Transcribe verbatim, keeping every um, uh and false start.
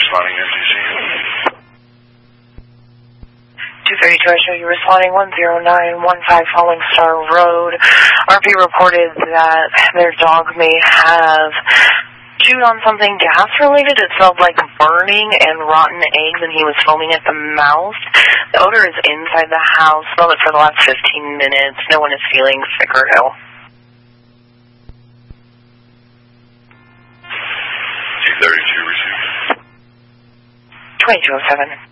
responding N C C. two thirty-two, I show you responding one zero nine one five Falling Star Road. R P reported that their dog may have chewed on something gas-related. It smelled like burning and rotten eggs, and he was foaming at the mouth. The odor is inside the house. Smelled it for the last fifteen minutes. No one is feeling sick or ill. two thirty-two received. twenty-two oh seven.